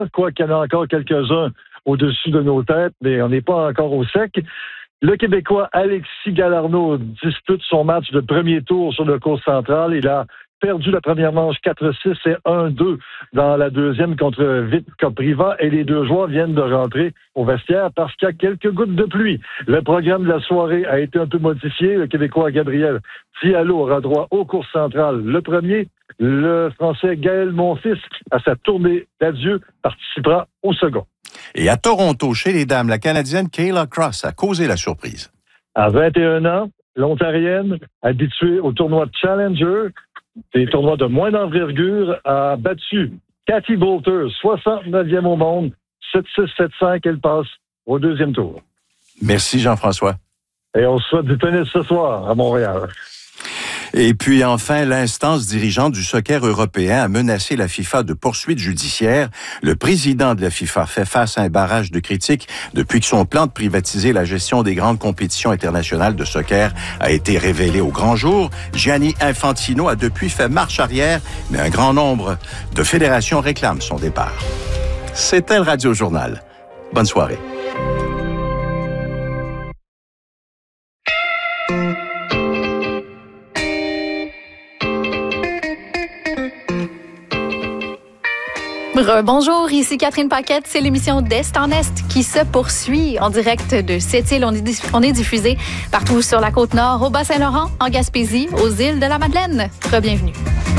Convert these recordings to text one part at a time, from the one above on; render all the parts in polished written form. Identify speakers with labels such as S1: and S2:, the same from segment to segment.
S1: quoi qu'il y en a encore quelques-uns au-dessus de nos têtes, mais on n'est pas encore au sec. Le Québécois Alexis Galarneau dispute son match de premier tour sur le cours central. Il a perdu la première manche 4-6 et 1-2 dans la deuxième contre Vitka Priva et les deux joueurs viennent de rentrer au vestiaire parce qu'il y a quelques gouttes de pluie. Le programme de la soirée a été un peu modifié. Le Québécois Gabriel Diallo aura droit au cours central le premier. Le Français Gaël Monfils, à sa tournée d'adieu, participera au second.
S2: Et à Toronto, chez les dames, la Canadienne Kayla Cross a causé la surprise.
S1: À 21 ans, l'Ontarienne, habituée au tournoi Challenger, des tournois de moins d'envergure, a battu Cathy Boulter, 69e au monde, 7-6, 7-5. Elle passe au deuxième tour.
S2: Merci Jean-François.
S1: Et on se souhaite du tennis ce soir à Montréal.
S2: Et puis enfin, l'instance dirigeante du soccer européen a menacé la FIFA de poursuites judiciaires. Le président de la FIFA fait face à un barrage de critiques depuis que son plan de privatiser la gestion des grandes compétitions internationales de soccer a été révélé au grand jour. Gianni Infantino a depuis fait marche arrière, mais un grand nombre de fédérations réclament son départ. C'était le Radio Journal. Bonne soirée.
S3: Bonjour, ici Catherine Paquette. C'est l'émission d'Est en Est qui se poursuit en direct de Sept-Îles. On est diffusé partout sur la Côte-Nord, au Bas-Saint-Laurent, en Gaspésie, aux îles de la Madeleine. Bienvenue.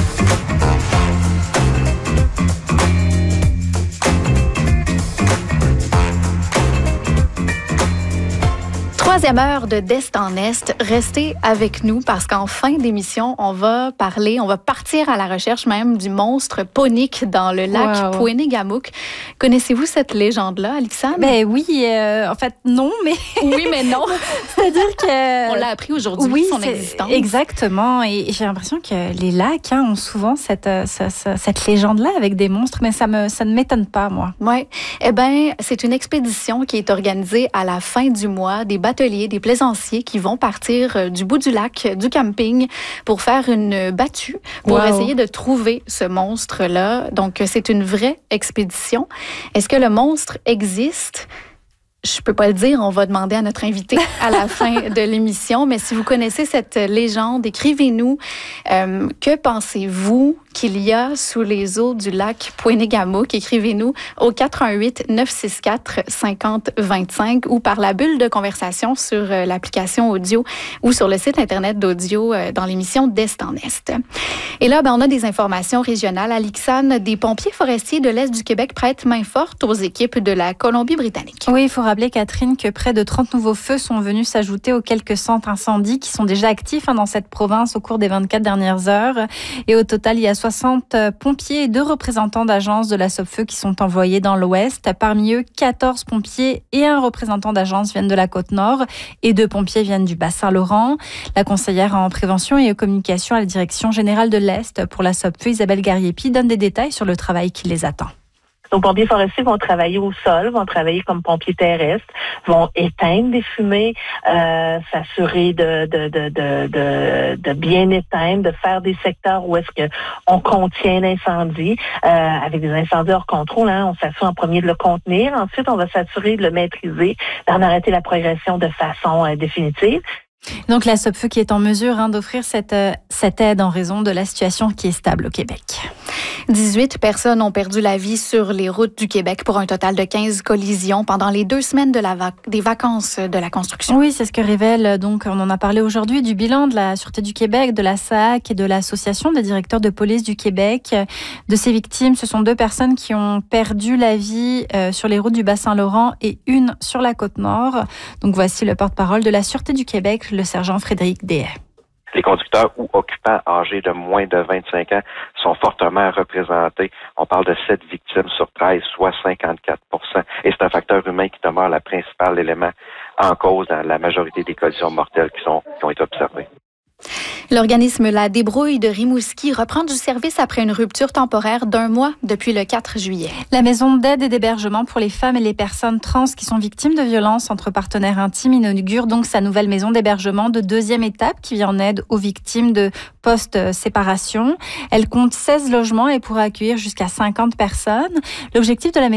S3: Troisième heure de d'Est en Est. Restez avec nous parce qu'en fin d'émission, on va partir à la recherche même du monstre ponique dans le lac Poenegamook. Connaissez-vous cette légende-là, Alixane?
S4: Ben oui, en fait, non, mais...
S3: Oui, mais non.
S4: C'est-à-dire que...
S3: On l'a appris aujourd'hui, son existence.
S4: Exactement. Et j'ai l'impression que les lacs ont souvent cette légende-là avec des monstres, mais ça ne m'étonne pas, moi.
S3: Oui. Eh bien, c'est une expédition qui est organisée à la fin du mois, des bateliers, des plaisanciers qui vont partir du bout du lac, du camping, pour faire une battue, pour essayer de trouver ce monstre-là. Donc, c'est une vraie expédition. Est-ce que le monstre existe? Je peux pas le dire, on va demander à notre invité à la fin de l'émission. Mais si vous connaissez cette légende, écrivez-nous. Que pensez-vous qu'il y a sous les eaux du lac Poenegamook? Écrivez-nous au 418-964-5025 ou par la bulle de conversation sur l'application audio ou sur le site Internet d'audio dans l'émission d'Est en Est. Et là, on a des informations régionales. Alixane, des pompiers forestiers de l'Est du Québec prêtent main forte aux équipes de la Colombie-Britannique.
S4: Oui, il faut rappeler, Catherine, que près de 30 nouveaux feux sont venus s'ajouter aux quelques centres incendies qui sont déjà actifs dans cette province au cours des 24 dernières heures. Et au total, il y a 60 pompiers et 2 représentants d'agences de la Sopfeu qui sont envoyés dans l'Ouest. Parmi eux, 14 pompiers et un représentant d'agence viennent de la Côte-Nord et 2 pompiers viennent du Bas-Saint-Laurent. La conseillère en prévention et communication à la Direction générale de l'Est pour la Sopfeu, Isabelle Gariepi, donne des détails sur le travail qui les attend.
S5: Nos pompiers forestiers vont travailler au sol, vont travailler comme pompiers terrestres, vont éteindre des fumées, s'assurer de bien éteindre, de faire des secteurs où est-ce que on contient l'incendie, avec des incendies hors contrôle. On s'assure en premier de le contenir. Ensuite, on va s'assurer de le maîtriser, d'en arrêter la progression de façon définitive.
S4: Donc la Sopfeu qui est en mesure d'offrir cette aide en raison de la situation qui est stable au Québec.
S3: 18 personnes ont perdu la vie sur les routes du Québec pour un total de 15 collisions pendant les 2 semaines des vacances de la construction.
S4: Oui, c'est ce que révèle, donc on en a parlé aujourd'hui, du bilan de la Sûreté du Québec, de la SAAC et de l'Association des directeurs de police du Québec. De ces victimes, ce sont 2 personnes qui ont perdu la vie sur les routes du Bas-Saint-Laurent et une sur la Côte-Nord. Donc voici le porte-parole de la Sûreté du Québec, le sergent Frédéric Dehaye.
S6: Les conducteurs ou occupants âgés de moins de 25 ans sont fortement représentés. On parle de 7 victimes sur 13, soit 54%. Et c'est un facteur humain qui demeure le principal élément en cause dans la majorité des collisions mortelles qui ont été observées.
S3: L'organisme La Débrouille de Rimouski reprend du service après une rupture temporaire d'1 mois depuis le 4 juillet.
S4: La maison d'aide et d'hébergement pour les femmes et les personnes trans qui sont victimes de violences entre partenaires intimes inaugure donc sa nouvelle maison d'hébergement de 2e étape qui vient en aide aux victimes de post-séparation. Elle compte 16 logements et pourra accueillir jusqu'à 50 personnes. L'objectif de la